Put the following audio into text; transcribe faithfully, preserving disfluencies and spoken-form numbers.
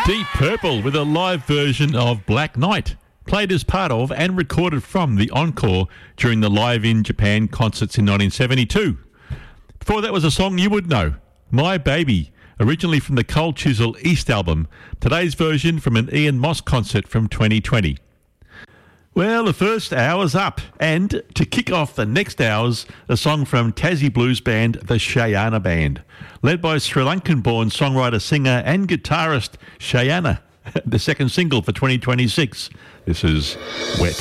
Deep Purple with a live version of Black Knight, played as part of and recorded from the Encore during the Live in Japan concerts in nineteen seventy-two. Before that was a song you would know, My Baby, originally from the Cold Chisel East album, today's version from an Ian Moss concert from twenty twenty. Well, the first hour's up, and to kick off the next hours, a song from Tassie blues band The Shayana Band, led by Sri Lankan-born songwriter, singer and guitarist Shayana, the second single for twenty twenty-six. This is Wet.